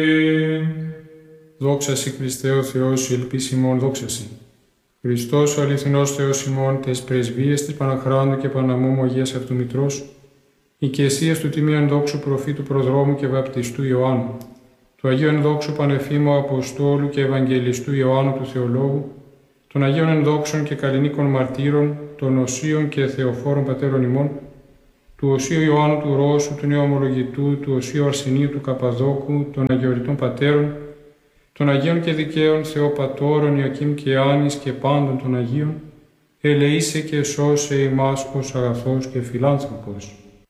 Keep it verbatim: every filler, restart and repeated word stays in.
Δόξα σοι Χριστέ ο Θεός, η ελπίς ημών, δόξα σοι. Χριστός ο αληθινός Θεός ημών, τες πρεσβείες της Παναχράντου και Παναμόμου Αγίας Αυτομητρός, οικεσίας του τιμίων δόξου προφήτου προδρόμου και βαπτιστού Ιωάννου, του Αγίου δόξου Πανεφήμου Αποστόλου και Ευαγγελιστού Ιωάννου του Θεολόγου, των Αγίων ενδόξων και καλλινίκων μαρτύρων, των οσίων και θεοφόρων πατέρων ημών, του οσίου Ιωάννου του Ρώσου, του Νεομολογητού, του οσίου Αρσενίου του Καπαδόκου, των Αγιοριτών Πατέρων, των Αγίων και Δικαίων Θεοπατώρων Ιακήμ και Άνης και πάντων των Αγίων, ελεήσε και σώσε ημάς ως αγαθός και φιλάνθρωπος.